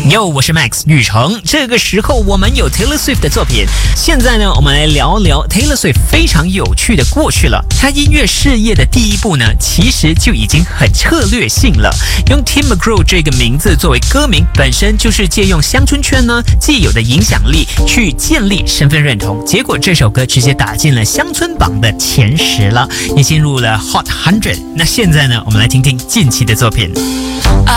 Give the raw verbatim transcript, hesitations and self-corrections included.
Yo， 我是 Max 宇成。这个时候我们有 Taylor Swift 的作品。现在呢，我们来聊聊 Taylor Swift 非常有趣的过去了。她音乐事业的第一步呢，其实就已经很策略性了。用 Tim McGraw 这个名字作为歌名，本身就是借用乡村圈呢既有的影响力去建立身份认同。结果这首歌直接打进了乡村榜的前十了，也进入了 Hot 一百。那现在呢，我们来听听近期的作品。 I